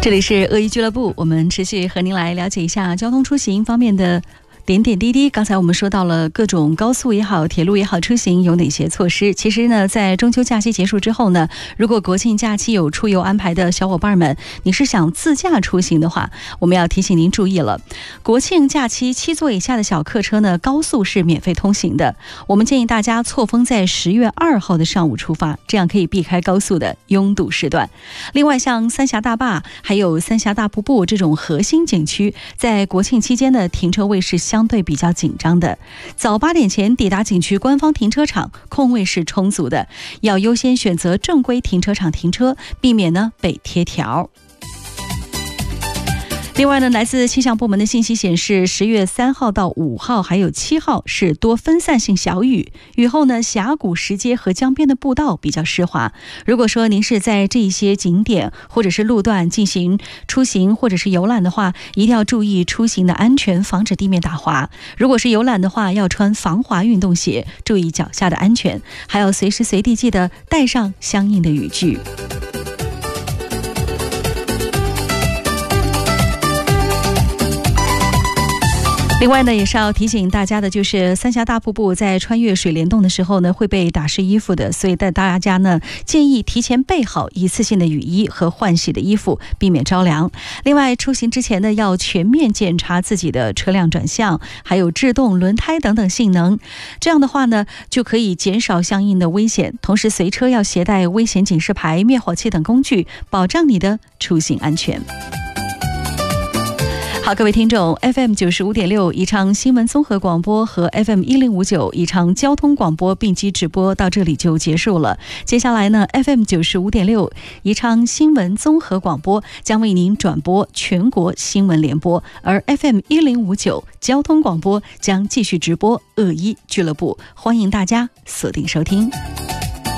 这里是恶意俱乐部，我们持续和您来了解一下交通出行方面的点点滴滴。刚才我们说到了各种高速也好，铁路也好，出行有哪些措施。其实呢，在中秋假期结束之后呢，如果国庆假期有出游安排的小伙伴们，你是想自驾出行的话，我们要提醒您注意了。国庆假期7座以下的小客车呢，高速是免费通行的。我们建议大家错峰在10月2号的上午出发，这样可以避开高速的拥堵时段。另外，像三峡大坝还有三峡大瀑布这种核心景区，在国庆期间的停车位是相对比较紧张的，早8点前抵达景区官方停车场，空位是充足的，要优先选择正规停车场停车，避免呢被贴条。另外呢，来自气象部门的信息显示，10月3号到5号还有7号是多分散性小雨，雨后呢，峡谷、石阶和江边的步道比较湿滑。如果说您是在这些景点或者是路段进行出行或者是游览的话，一定要注意出行的安全，防止地面打滑。如果是游览的话，要穿防滑运动鞋，注意脚下的安全，还要随时随地记得带上相应的雨具。另外呢，也是要提醒大家的，就是三峡大瀑布在穿越水帘洞的时候呢，会被打湿衣服的，所以大家呢建议提前备好一次性的雨衣和换洗的衣服，避免着凉。另外，出行之前呢，要全面检查自己的车辆转向，还有制动、轮胎等等性能，这样的话呢，就可以减少相应的危险。同时，随车要携带危险警示牌、灭火器等工具，保障你的出行安全。好，各位听众 ，FM 95.6宜昌新闻综合广播和 FM 1059宜昌交通广播并机直播到这里就结束了。接下来呢 ，FM 95.6宜昌新闻综合广播将为您转播全国新闻联播，而 FM 1059交通广播将继续直播恶意俱乐部，欢迎大家锁定收听。